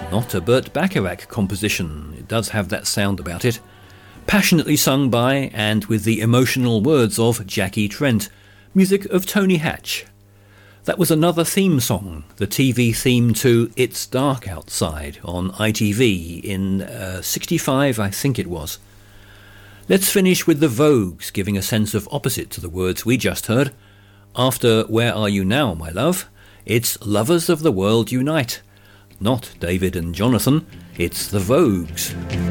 Not a Burt Bacharach composition. It does have that sound about it. Passionately sung by and with the emotional words of Jackie Trent. Music of Tony Hatch. That was another theme song, the TV theme to It's Dark Outside on ITV in 65, I think it was. Let's finish with the Vogues, giving a sense of opposite to the words we just heard. After Where Are You Now, My Love, it's Lovers of the World Unite. Not David and Jonathan, it's the Vogues.